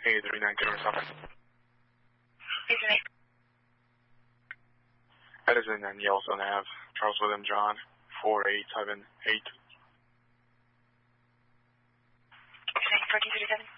839, get over something. Houston 8. Edison and Yellowstone Ave, Charles William John, 4878. Houston 8, 1437.